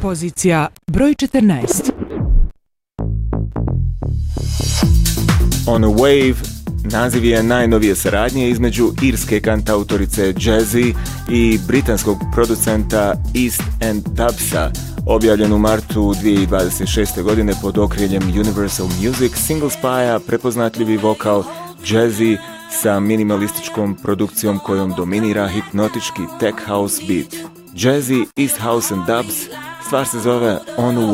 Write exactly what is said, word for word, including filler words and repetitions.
Pozicija broj četrnaest. On a Wave naziv je najnovije saradnje između irske kantautorice Jazzy i britanskog producenta East End Dubsa, objavljen u martu dvije tisuće dvadeset šeste. godine pod okriljem Universal Music. Single spaja prepoznatljivi vokal Jazzy sa minimalističkom produkcijom kojom dominira hipnotički tech house beat. Jazzy, East House and Dubs, stvar se zove On a